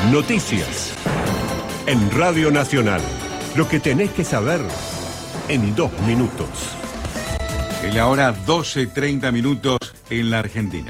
Noticias. En Radio Nacional. Lo que tenés que saber en 2 minutos. En la hora 12:30 en la Argentina.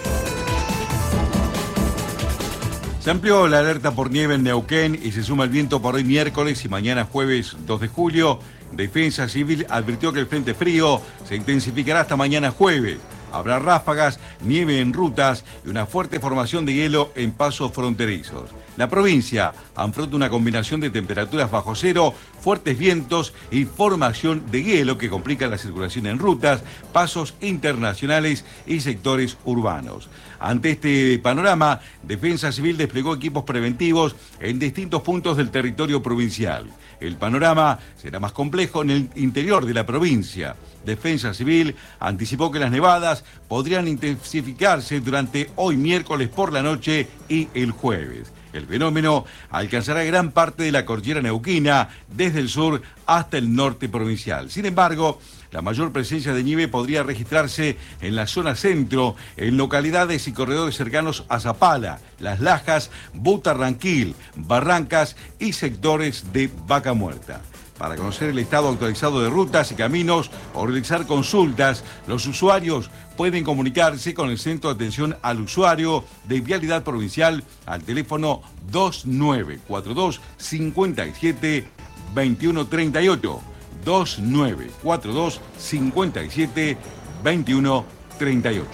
Se amplió la alerta por nieve en Neuquén y se suma el viento para hoy miércoles y mañana jueves 2 de julio. Defensa Civil advirtió que el frente frío se intensificará hasta mañana jueves. Habrá ráfagas, nieve en rutas y una fuerte formación de hielo en pasos fronterizos. La provincia afronta una combinación de temperaturas bajo cero, fuertes vientos y formación de hielo que complica la circulación en rutas, pasos internacionales y sectores urbanos. Ante este panorama, Defensa Civil desplegó equipos preventivos en distintos puntos del territorio provincial. El panorama será más complejo en el interior de la provincia. Defensa Civil anticipó que las nevadas podrían intensificarse durante hoy miércoles por la noche y el jueves. El fenómeno alcanzará gran parte de la cordillera neuquina, desde el sur hasta el norte provincial. Sin embargo, la mayor presencia de nieve podría registrarse en la zona centro, en localidades y corredores cercanos a Zapala, Las Lajas, Butarranquil, Barrancas y sectores de Vaca Muerta. Para conocer el estado actualizado de rutas y caminos o realizar consultas, los usuarios pueden comunicarse con el Centro de Atención al Usuario de Vialidad Provincial al teléfono 2942 57 2138. 2942 57 2138.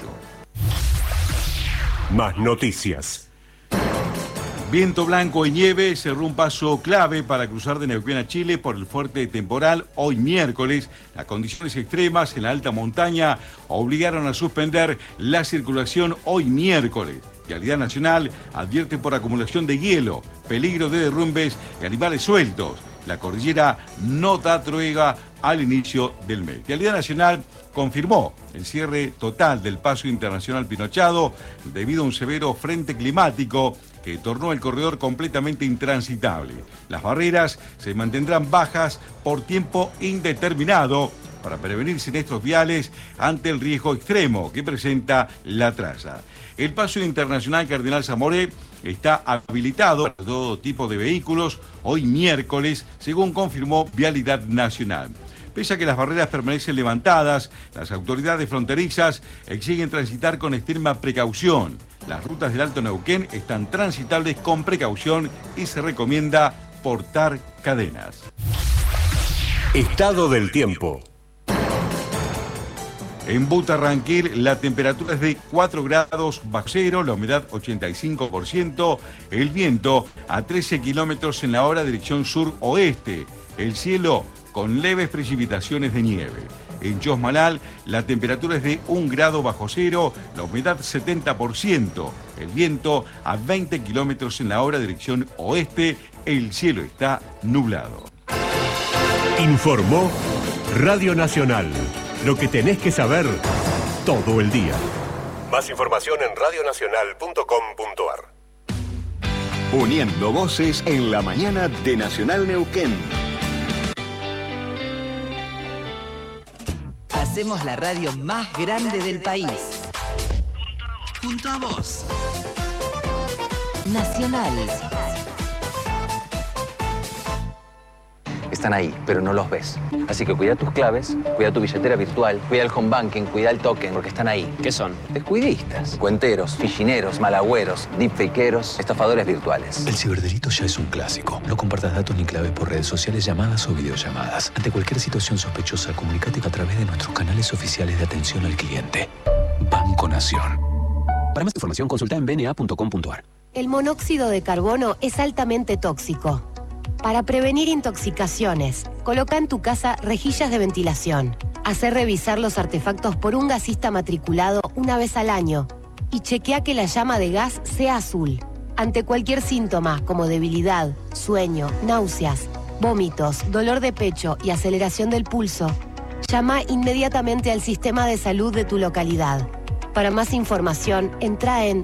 Más noticias. Viento blanco y nieve cerró un paso clave para cruzar de Neuquén a Chile por el fuerte temporal hoy miércoles. Las condiciones extremas en la alta montaña obligaron a suspender la circulación hoy miércoles. Vialidad Nacional advierte por acumulación de hielo, peligro de derrumbes y animales sueltos. La cordillera no da tregua al inicio del mes. Vialidad Nacional confirmó el cierre total del paso internacional Pinochado debido a un severo frente climático que tornó el corredor completamente intransitable. Las barreras se mantendrán bajas por tiempo indeterminado para prevenir siniestros viales ante el riesgo extremo que presenta la traza. El paso internacional Cardenal Zamoré está habilitado para todo tipo de vehículos hoy miércoles, según confirmó Vialidad Nacional. Pese a que las barreras permanecen levantadas, las autoridades fronterizas exigen transitar con extrema precaución. Las rutas del Alto Neuquén están transitables con precaución y se recomienda portar cadenas. Estado del tiempo. En Butarranquil la temperatura es de 4 grados bajo cero, la humedad 85%, el viento a 13 kilómetros en la hora dirección sur-oeste, el cielo con leves precipitaciones de nieve. En Chosmalal la temperatura es de 1 grado bajo cero, la humedad 70%, el viento a 20 kilómetros en la hora dirección oeste, el cielo está nublado. Informó Radio Nacional. Lo que tenés que saber todo el día. Más información en radionacional.com.ar. Uniendo voces en la mañana de Nacional Neuquén. Hacemos la radio más grande del país. Junto a vos. Nacional. Están ahí, pero no los ves. Así que cuida tus claves, cuida tu billetera virtual, cuida el home banking, cuida el token, porque están ahí. ¿Qué son? Descuidistas, cuenteros, fichineros, malagüeros, deepfakeros, estafadores virtuales. El ciberdelito ya es un clásico. No compartas datos ni claves por redes sociales, llamadas o videollamadas. Ante cualquier situación sospechosa, comunícate a través de nuestros canales oficiales de atención al cliente. Banco Nación. Para más información, consulta en bna.com.ar. El monóxido de carbono es altamente tóxico. Para prevenir intoxicaciones, coloca en tu casa rejillas de ventilación. Hacé revisar los artefactos por un gasista matriculado una vez al año y chequea que la llama de gas sea azul. Ante cualquier síntoma como debilidad, sueño, náuseas, vómitos, dolor de pecho y aceleración del pulso, llama inmediatamente al sistema de salud de tu localidad. Para más información, entra en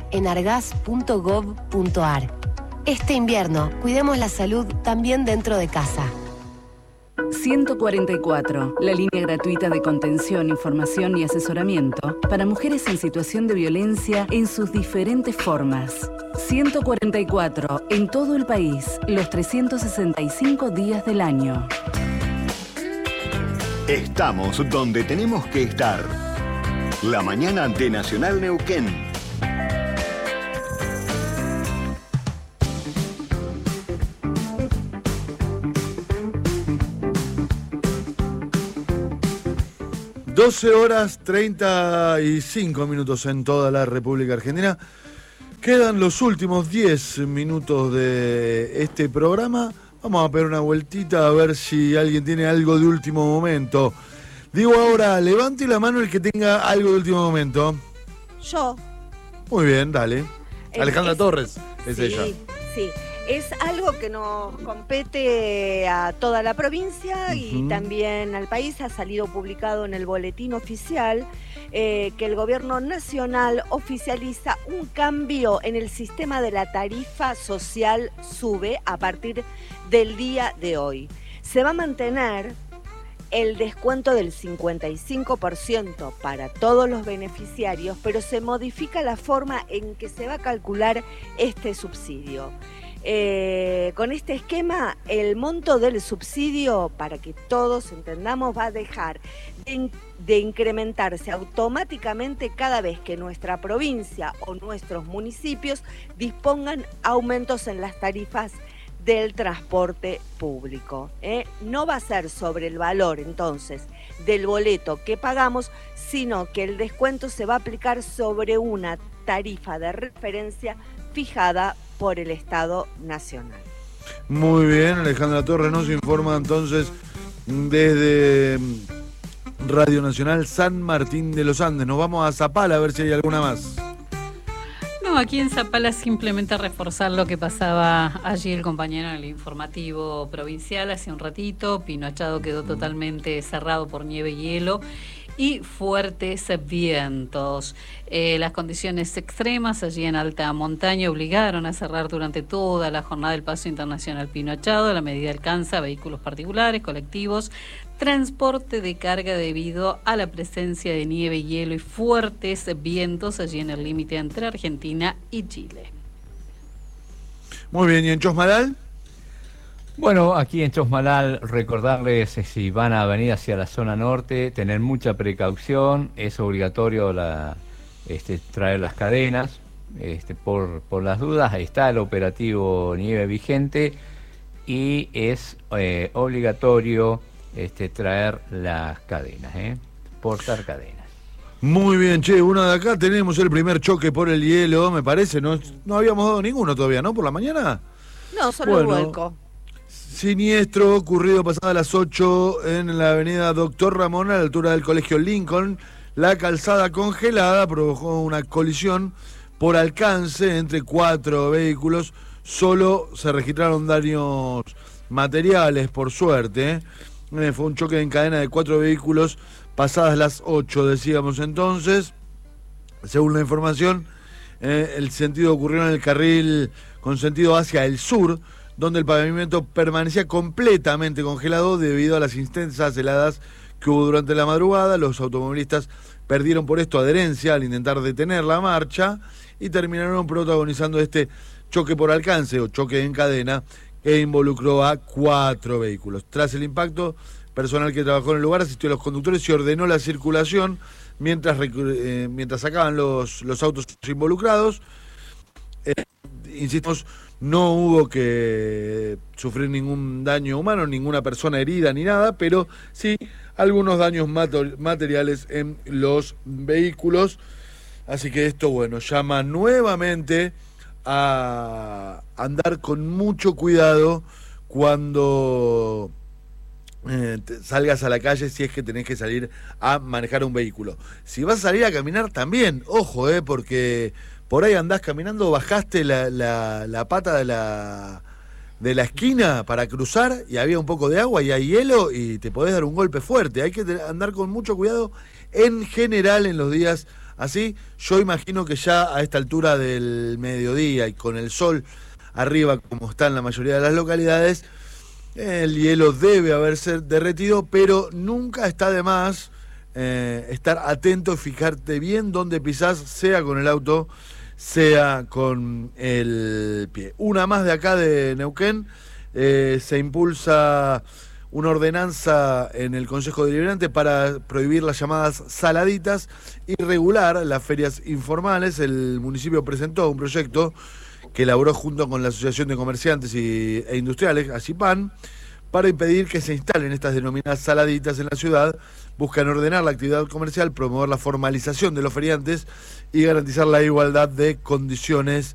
enargas.gov.ar. Este invierno, cuidemos la salud también dentro de casa. 144, la línea gratuita de contención, información y asesoramiento para mujeres en situación de violencia en sus diferentes formas. 144, en todo el país, los 365 días del año. Estamos donde tenemos que estar. La mañana de Nacional Neuquén. Horas 35 minutos en toda la República Argentina. Quedan los últimos 10 minutos de este programa. Vamos a pegar una vueltita a ver si alguien tiene algo de último momento. Digo ahora, levante la mano el que tenga algo de último momento. Yo. Muy bien, dale. Alejandra Torres es ella. Sí. Es algo que nos compete a toda la provincia y también al país. Ha salido publicado en el boletín oficial que el gobierno nacional oficializa un cambio en el sistema de la tarifa social SUBE a partir del día de hoy. Se va a mantener el descuento del 55% para todos los beneficiarios, pero se modifica la forma en que se va a calcular este subsidio. Con este esquema, el monto del subsidio, para que todos entendamos, va a dejar de incrementarse automáticamente cada vez que nuestra provincia o nuestros municipios dispongan aumentos en las tarifas del transporte público. No va a ser sobre el valor, entonces, del boleto que pagamos, sino que el descuento se va a aplicar sobre una tarifa de referencia fijada por el Estado Nacional. Muy bien, Alejandra Torres nos informa entonces desde Radio Nacional San Martín de los Andes. Nos vamos a Zapala a ver si hay alguna más. No, aquí en Zapala simplemente reforzar lo que pasaba allí el compañero en el informativo provincial hace un ratito. Pinochado quedó totalmente cerrado por nieve y hielo y fuertes vientos. Las condiciones extremas allí en alta montaña obligaron a cerrar durante toda la jornada el Paso Internacional Pinochado. La medida alcanza vehículos particulares, colectivos, transporte de carga debido a la presencia de nieve, hielo y fuertes vientos allí en el límite entre Argentina y Chile. Muy bien, ¿y en Chosmalal? Bueno, aquí en Chosmalal recordarles si van a venir hacia la zona norte, tener mucha precaución, es obligatorio traer las cadenas, por las dudas. Está el operativo nieve vigente y es obligatorio traer las cadenas, portar cadenas. Muy bien, che, una de acá tenemos el primer choque por el hielo, me parece, no habíamos dado ninguno todavía, ¿no? ¿Por la mañana? No, solo el vuelco. Siniestro ocurrido pasadas las 8 en la avenida Doctor Ramón, a la altura del Colegio Lincoln. La calzada congelada provocó una colisión por alcance entre 4 vehículos. Solo se registraron daños materiales, por suerte. Fue un choque en cadena de 4 vehículos pasadas las 8, decíamos entonces. Según la información, el sentido ocurrió en el carril con sentido hacia el sur, donde el pavimento permanecía completamente congelado debido a las intensas heladas que hubo durante la madrugada. Los automovilistas perdieron por esto adherencia al intentar detener la marcha y terminaron protagonizando este choque por alcance o choque en cadena que involucró a 4 vehículos. Tras el impacto, personal que trabajó en el lugar asistió a los conductores y ordenó la circulación mientras sacaban los autos involucrados. Insistimos, no hubo que sufrir ningún daño humano, ninguna persona herida ni nada, pero sí algunos daños materiales en los vehículos. Así que esto, bueno, llama nuevamente a andar con mucho cuidado cuando salgas a la calle, si es que tenés que salir a manejar un vehículo. Si vas a salir a caminar también, ojo, porque por ahí andás caminando, bajaste la pata de la esquina para cruzar y había un poco de agua y hay hielo y te podés dar un golpe fuerte. Hay que andar con mucho cuidado en general en los días así. Yo imagino que ya a esta altura del mediodía y con el sol arriba como está en la mayoría de las localidades, El hielo debe haberse derretido, pero nunca está de más estar atento y fijarte bien dónde pisás, sea con el auto, sea con el pie. Una más de acá de Neuquén, se impulsa una ordenanza en el Consejo Deliberante para prohibir las llamadas saladitas y regular las ferias informales. El municipio presentó un proyecto que elaboró junto con la Asociación de Comerciantes e Industriales, ASIPAN, para impedir que se instalen estas denominadas saladitas en la ciudad. Buscan ordenar la actividad comercial, promover la formalización de los feriantes y garantizar la igualdad de condiciones